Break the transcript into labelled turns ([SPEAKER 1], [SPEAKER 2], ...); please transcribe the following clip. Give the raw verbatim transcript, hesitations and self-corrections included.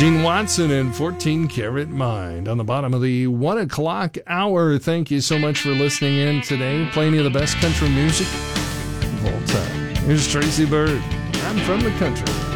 [SPEAKER 1] Gene Watson and fourteen Karat Mind on the bottom of the one o'clock hour. Thank you so much for listening in today. Playing you the best country music of all time. Here's Tracy Byrd. I'm from the country.